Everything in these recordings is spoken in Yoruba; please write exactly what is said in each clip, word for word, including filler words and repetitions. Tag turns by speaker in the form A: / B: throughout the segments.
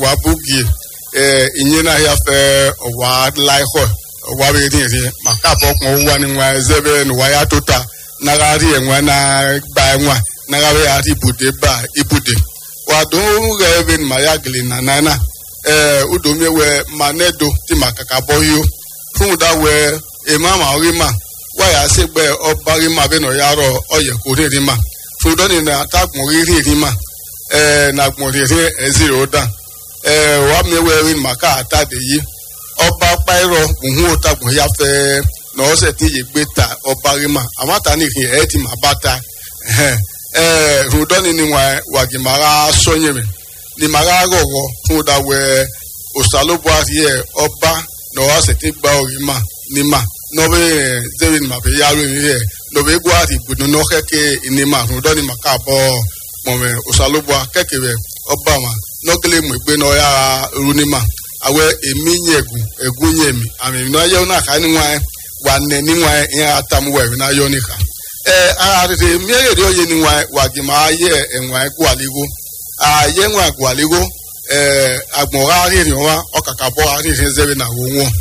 A: wabugi eh inyena ya fe wa laiko wa be ni maka bokon wa ni wa zebe no wa ya tota na gari enwa na ba enwa na gari ati bude ba ibude wa do even mayagli na nana eh udomi we manedo ti makaka boyo fun da we e mama rima wa ya segbe obari ma be no yaro oye ko re rima fun do ni na tagbon ri rima eh na gbon re zero da eh wa mi we win maka atade yi oba pairo uhun otagbon ya fe no se ti ye gbeta obari ma amata ni kin e ti ma bata eh eh rudo ni ni wa wa gimara sonyeme ni mara gogo fun da we osalobo arie oba no se ti gba orima ni ma no be zewin ma be yaro ni e no be gwa ti gbunu no keke ni ma rudo ni maka bo mo me osalobo kekebe oba ma no kele mu gbe no ya runima awe emi nyegun egun yemi ami no ye na ka ni wa wa ne ni wa ya atamu we na yo ni ka eh ara te mi ye de oye ni wa wa gi ma ye enwa ku aligo aye nwa ku aligo eh agbon ra ri ri wa okaka bo ra ri zebe na wo won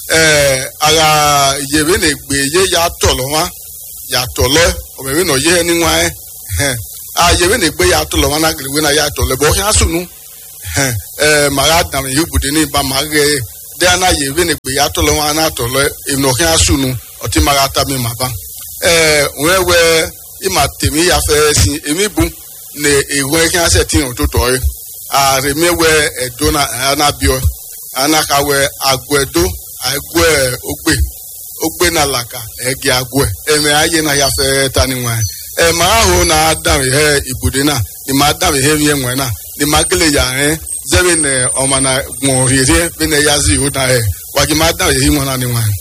A: eh ara ye be le gbe ye ya to lo wa ya to lo o be no ye ni wa eh a ye be le gbe ya to lo wa na gbe we na ya to lo bo kan sunu eh eh mara dam yubude ni ba mare de ana ye be le gbe ya to lo wa na to lo e no kan sunu o ti mara ta mi ma ba eh wewe ima temi ya fe sin emi bu ne ewe kan se tin to to e a re mewe edona ana bio ana ka we agwedo agwe ogbe ogbe na laka ege agwe eme aye na ya fe tani wa e ma ho na dan he ibude na ni ma dan he wie nwe na ni ma gele ya he zebe ne o ma na gbon rire be ne ya zi ho na he wa gi ma dan he mo na ni wa